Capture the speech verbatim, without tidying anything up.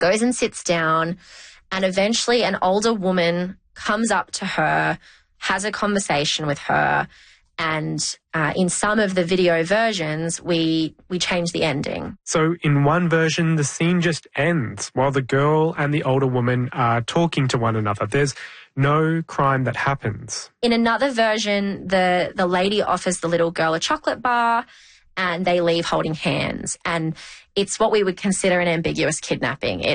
goes and sits down, and eventually an older woman comes up to her, has a conversation with her, and uh, in some of the video versions, we we change the ending. So in one version, the scene just ends while the girl and the older woman are talking to one another. There's no crime that happens. In another version, the, the lady offers the little girl a chocolate bar and they leave holding hands. And it's what we would consider an ambiguous kidnapping. It